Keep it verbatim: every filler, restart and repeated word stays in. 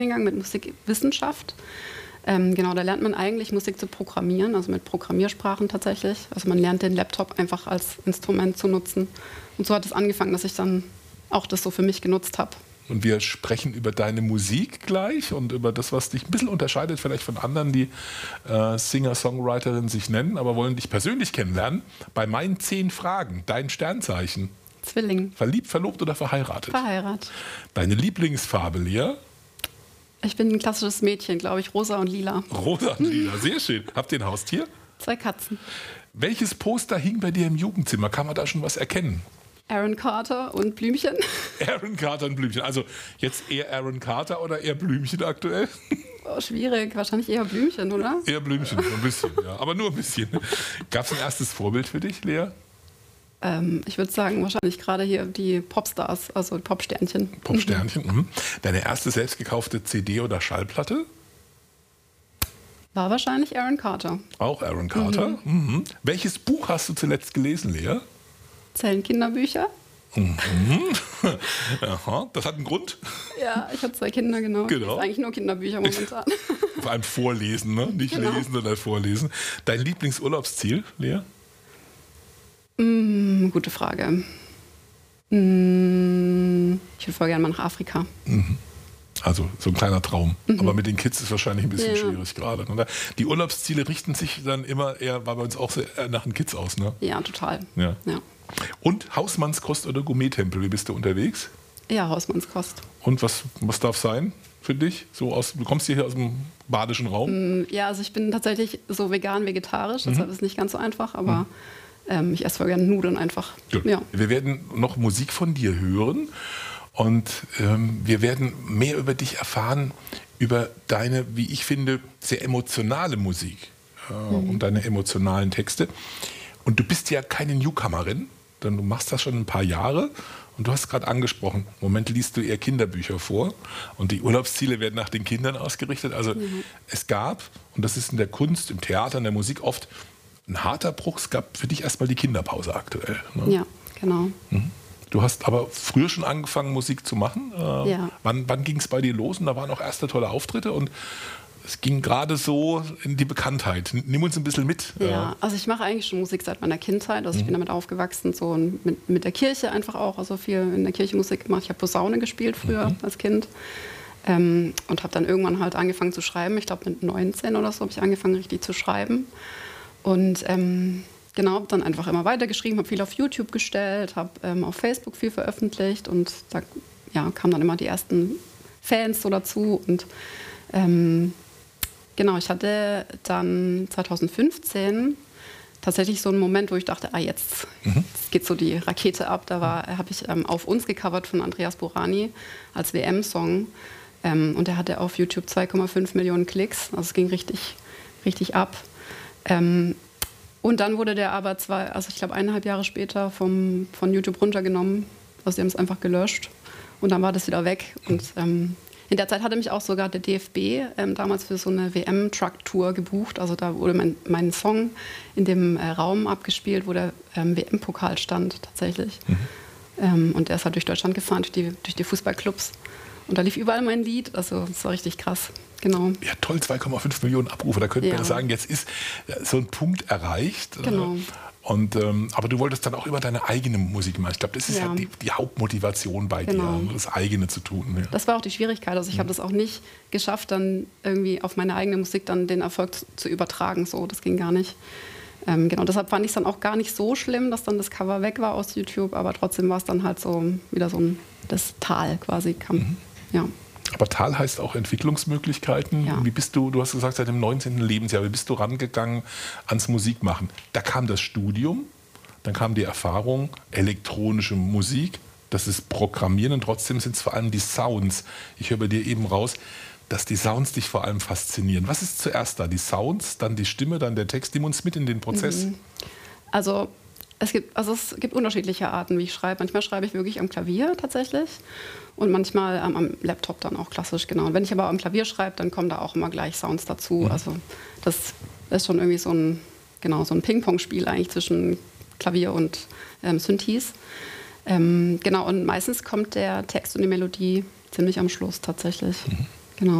mit Musikwissenschaft. Ähm, genau, da lernt man eigentlich Musik zu programmieren, also mit Programmiersprachen tatsächlich. Also man lernt den Laptop einfach als Instrument zu nutzen. Und so hat es angefangen, dass ich dann auch das so für mich genutzt habe. Und wir sprechen über deine Musik gleich und über das, was dich ein bisschen unterscheidet vielleicht von anderen, die äh, Singer-Songwriterin sich nennen, aber wollen dich persönlich kennenlernen. Bei meinen zehn Fragen, dein Sternzeichen. Zwilling. Verliebt, verlobt oder verheiratet? Verheiratet. Deine Lieblingsfarbe, Lea? Ich bin ein klassisches Mädchen, glaube ich, rosa und lila. Rosa und lila, sehr schön. Habt ihr ein Haustier? Zwei Katzen. Welches Poster hing bei dir im Jugendzimmer? Kann man da schon was erkennen? Aaron Carter und Blümchen. Aaron Carter und Blümchen. Also jetzt eher Aaron Carter oder eher Blümchen aktuell? Oh, schwierig, wahrscheinlich eher Blümchen, oder? Eher Blümchen, so ein bisschen, ja. Aber nur ein bisschen. Gab es ein erstes Vorbild für dich, Lea? Ähm, ich würde sagen, wahrscheinlich gerade hier die Popstars, also die Popsternchen. Popsternchen, mhm. Deine erste selbst gekaufte C D oder Schallplatte? War wahrscheinlich Aaron Carter. Auch Aaron Carter. Mhm. Mhm. Welches Buch hast du zuletzt gelesen, Lea? Zählen Kinderbücher? Mhm. Aha, das hat einen Grund. Ja, ich habe zwei Kinder, genau. Genau. Ich lese eigentlich nur Kinderbücher momentan. Vor allem vorlesen, ne? Nicht genau. lesen, sondern vorlesen. Dein Lieblingsurlaubsziel, Lea? Mm, gute Frage. Mm, ich würde voll gerne mal nach Afrika. Mhm. Also so ein kleiner Traum. Mhm. Aber mit den Kids ist es wahrscheinlich ein bisschen ja. schwierig gerade. Ne? Die Urlaubsziele richten sich dann immer eher, war bei uns auch so nach den Kids aus, ne? Ja, total. Ja. ja. Und Hausmannskost oder Gourmet-Tempel, wie bist du unterwegs? Ja, Hausmannskost. Und was, was darf sein für dich? So aus, du kommst hier aus dem badischen Raum? Mm, ja, also ich bin tatsächlich so vegan-vegetarisch, deshalb mhm. ist es nicht ganz so einfach, aber mhm. ähm, ich esse voll gerne Nudeln einfach. Ja. Wir werden noch Musik von dir hören. Und ähm, wir werden mehr über dich erfahren, über deine, wie ich finde, sehr emotionale Musik äh, mhm. und deine emotionalen Texte. Und du bist ja keine Newcomerin, denn du machst das schon ein paar Jahre. Und du hast gerade angesprochen, im Moment liest du eher Kinderbücher vor und die Urlaubsziele werden nach den Kindern ausgerichtet. Also mhm. es gab, und das ist in der Kunst, im Theater, in der Musik oft ein harter Bruch, es gab für dich erstmal die Kinderpause aktuell. Ne? Ja, genau. Mhm. Du hast aber früher schon angefangen, Musik zu machen. Äh, ja. Wann, wann ging es bei dir los? Und da waren auch erste tolle Auftritte und es ging gerade so in die Bekanntheit. Nimm uns ein bisschen mit. Ja, also ich mache eigentlich schon Musik seit meiner Kindheit. Also ich mhm. bin damit aufgewachsen, so und mit, mit der Kirche einfach auch. Also viel in der Kirche Musik gemacht. Ich habe Posaune gespielt früher mhm. als Kind. Ähm, und habe dann irgendwann halt angefangen zu schreiben. Ich glaube mit neunzehn oder so habe ich angefangen richtig zu schreiben. Und ähm, genau, habe dann einfach immer weitergeschrieben, habe viel auf YouTube gestellt, habe ähm, auf Facebook viel veröffentlicht und da ja, kamen dann immer die ersten Fans so dazu. Und ähm, genau, ich hatte dann zwanzig fünfzehn tatsächlich so einen Moment, wo ich dachte, ah, jetzt, mhm. jetzt geht so die Rakete ab. Da habe ich ähm, Auf uns gecovert von Andreas Burani als W M-Song. Ähm, und der hatte auf YouTube zwei Komma fünf Millionen Klicks. Also es ging richtig, richtig ab. Ähm, und dann wurde der aber zwei, also ich glaube eineinhalb Jahre später vom, von YouTube runtergenommen. Also die haben es einfach gelöscht. Und dann war das wieder weg. Und ähm, in der Zeit hatte mich auch sogar der D F B ähm, damals für so eine W M-Truck-Tour gebucht. Also da wurde mein, mein Song in dem äh, Raum abgespielt, wo der ähm, W M-Pokal stand tatsächlich. Mhm. Ähm, und der ist halt durch Deutschland gefahren, durch die, durch die Fußballclubs. Und da lief überall mein Lied. Also das war richtig krass. Genau. Ja, toll, zwei Komma fünf Millionen Abrufe. Da könnte ja. man sagen, jetzt ist so ein Punkt erreicht. Genau. Und, ähm, aber du wolltest dann auch über deine eigene Musik machen. Ich glaube, das ist ja, ja die, die Hauptmotivation bei genau. dir, das eigene zu tun. Ja. Das war auch die Schwierigkeit. Also ich mhm. habe das auch nicht geschafft, dann irgendwie auf meine eigene Musik dann den Erfolg zu, zu übertragen. So, das ging gar nicht. Ähm, genau, deshalb fand ich es dann auch gar nicht so schlimm, dass dann das Cover weg war aus YouTube. Aber trotzdem war es dann halt so wieder so ein das Tal quasi kam. Mhm. Ja. Aber Tal heißt auch Entwicklungsmöglichkeiten. Ja. Wie bist du, du hast gesagt, seit dem neunzehnten Lebensjahr, wie bist du rangegangen ans Musikmachen? Da kam das Studium, dann kam die Erfahrung, elektronische Musik, das ist Programmieren und trotzdem sind es vor allem die Sounds. Ich höre bei dir eben raus, dass die Sounds dich vor allem faszinieren. Was ist zuerst da? Die Sounds, dann die Stimme, dann der Text? Nimm uns mit in den Prozess. Mhm. Also Es gibt, also es gibt unterschiedliche Arten, wie ich schreibe. Manchmal schreibe ich wirklich am Klavier tatsächlich und manchmal ähm, am Laptop dann auch klassisch, genau. Und wenn ich aber am Klavier schreibe, dann kommen da auch immer gleich Sounds dazu. Mhm. Also das ist schon irgendwie so ein, genau, so ein Ping-Pong-Spiel eigentlich zwischen Klavier und ähm, Synthes. Ähm, genau, und meistens kommt der Text und die Melodie ziemlich am Schluss tatsächlich. Mhm.